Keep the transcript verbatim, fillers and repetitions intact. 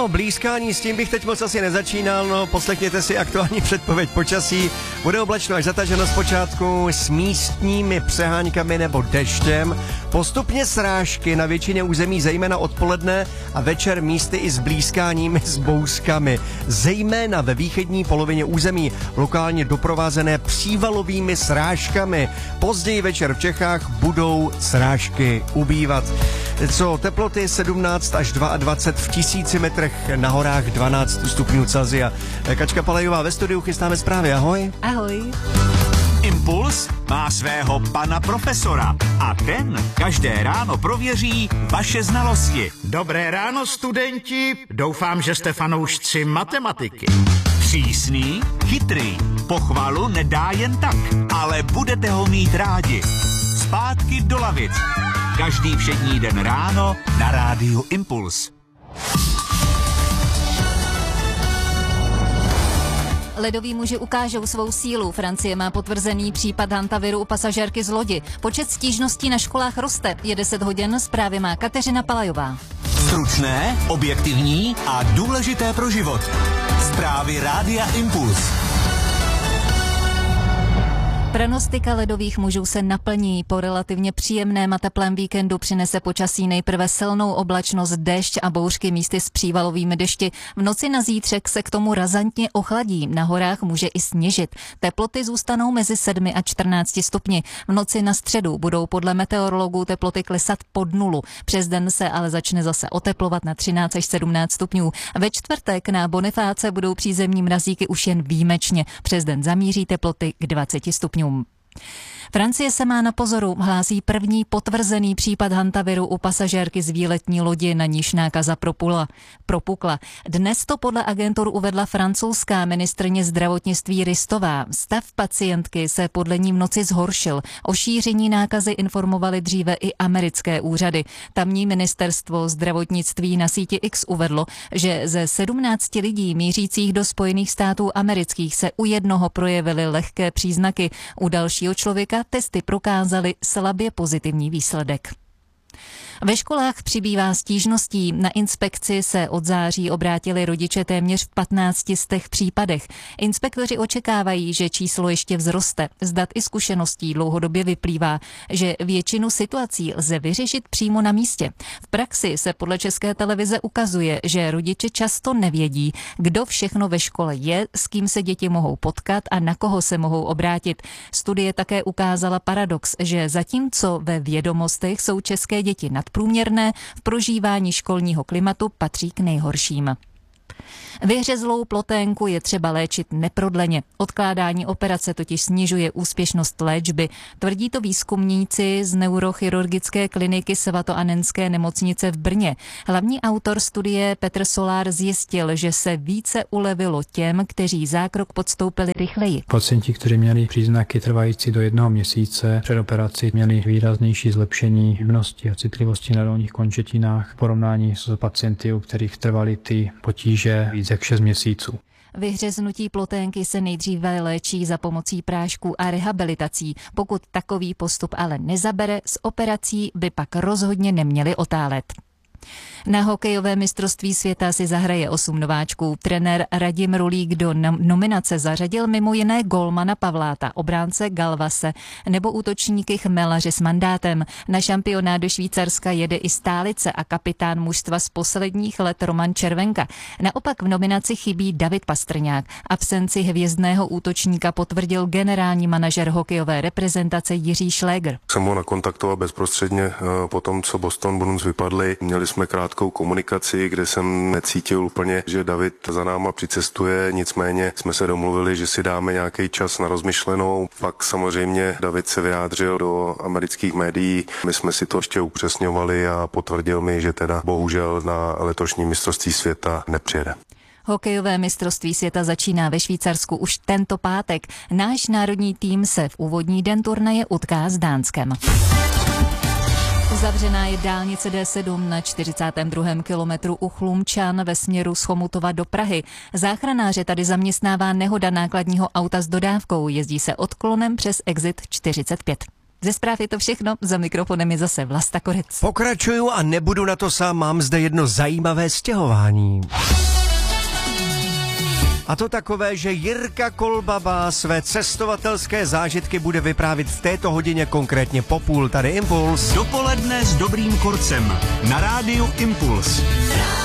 No, blízkání, s tím bych teď moc asi nezačínal, no, poslechněte si aktuální předpověď počasí. Bude oblačno až zataženo zpočátku s místními přeháňkami nebo deštěm. Postupně srážky na většině území, zejména odpoledne a večer místy i s blízkáními s bouřkami. Zejména ve východní polovině území, lokálně doprovázené přívalovými srážkami. Později večer v Čechách budou srážky ubývat. Co teploty sedmnáct až dvacet dva v tisíci metrech, na horách dvanáct stupňů Celsia. Kačka Palejová ve studiu, chystáme zprávy, ahoj. Ahoj. Impuls má svého pana profesora a ten každé ráno prověří vaše znalosti. Dobré ráno, studenti. Doufám, že jste fanoušci matematiky. Přísný, chytrý, pochvalu nedá jen tak, ale budete ho mít rádi. Zpátky do lavic. Každý všední den ráno na rádiu Impuls. Ledoví muži ukážou svou sílu. Francie má potvrzený případ hantaviru u pasažérky z lodi. Počet stížností na školách roste. Je deset hodin, zprávy má Kateřina Palajová. Stručné, objektivní a důležité pro život. Zprávy rádia Impuls. Pronostika ledových mužů se naplní. Po relativně příjemném a teplém víkendu přinese počasí nejprve silnou oblačnost, déšť a bouřky místy s přívalovými dešti. V noci na zítřek se k tomu razantně ochladí. Na horách může i sněžit. Teploty zůstanou mezi sedmi a čtrnácti stupni. V noci na středu budou podle meteorologů teploty klesat pod nulu. Přes den se ale začne zase oteplovat na třináct až sedmnáct stupňů. Ve čtvrtek na Bonifáce budou přízemní mrazíky už jen výjimečně. Přes den zamíří teploty k dvaceti stupňům. Francie se má na pozoru, hlásí první potvrzený případ hantaviru u pasažérky z výletní lodi, na níž nákaza propula, propukla. Dnes to podle agentur uvedla francouzská ministryně zdravotnictví Ristová. Stav pacientky se podle ní v noci zhoršil. O šíření nákazy informovaly dříve i americké úřady. Tamní ministerstvo zdravotnictví na síti X uvedlo, že ze sedmnácti lidí mířících do Spojených států amerických se u jednoho projevily lehké příznaky, u dalšího člověka testy prokázaly slabě pozitivní výsledek. Ve školách přibývá stížností. Na inspekci se od září obrátili rodiče téměř v patnácti z těch případech. Inspektoři očekávají, že číslo ještě vzroste. Z dat i zkušeností dlouhodobě vyplývá, že většinu situací lze vyřešit přímo na místě. V praxi se podle České televize ukazuje, že rodiče často nevědí, kdo všechno ve škole je, s kým se děti mohou potkat a na koho se mohou obrátit. Studie také ukázala paradox, že zatímco ve vědomostech jsou české děti nadprůměrné, v prožívání školního klimatu patří k nejhorším. Vyhřezlou ploténku je třeba léčit neprodleně. Odkládání operace totiž snižuje úspěšnost léčby. Tvrdí to výzkumníci z neurochirurgické kliniky svatoannenské nemocnice v Brně. Hlavní autor studie Petr Solár zjistil, že se více ulevilo těm, kteří zákrok podstoupili rychleji. Pacienti, kteří měli příznaky trvající do jednoho měsíce před operací, měli výraznější zlepšení hybnosti a citlivosti na dolních končetinách v porovnání s pacienty, u kterých trvaly ty potíže víc jak šest měsíců. Vyhřeznutí ploténky se nejdříve léčí za pomocí prášků a rehabilitací. Pokud takový postup ale nezabere, s operací by pak rozhodně neměli otálet. Na hokejové mistrovství světa si zahraje osm nováčků. Trenér Radim Rulík do nominace zařadil mimo jiné golmana Pavláta, obránce Galvase nebo útočníky Chmelaře s mandátem. Na šampionát do Švýcarska jede i stálice a kapitán mužstva z posledních let Roman Červenka. Naopak v nominaci chybí David Pastrňák. Absenci hvězdného útočníka potvrdil generální manažer hokejové reprezentace Jiří Šlégr. Jsem ho nakontaktoval bezprostředně po tom, co Boston Bruins vypadli. Měli jsme krátkou komunikaci, kde jsem necítil úplně, že David za náma přicestuje, nicméně jsme se domluvili, že si dáme nějaký čas na rozmyšlenou. Pak samozřejmě David se vyjádřil do amerických médií, my jsme si to ještě upřesňovali a potvrdil mi, že teda bohužel na letošní mistrovství světa nepřijede. Hokejové mistrovství světa začíná ve Švýcarsku už tento pátek. Náš národní tým se v úvodní den turnaje utká s Dánskem. Uzavřená je dálnice D sedm na čtyřicátém druhém kilometru u Chlumčan ve směru z Chomutova do Prahy. Záchranáře tady zaměstnává nehoda nákladního auta s dodávkou. Jezdí se odklonem přes exit čtyřicet pět. Ze zpráv je to všechno, za mikrofonem je zase Vlasta Korec. Pokračuju a nebudu na to sám, mám zde jedno zajímavé stěhování. A to takové, že Jirka Kolbaba své cestovatelské zážitky bude vyprávět v této hodině, konkrétně po půl. Tady Impuls. Dopoledne s dobrým korcem na rádiu Impuls.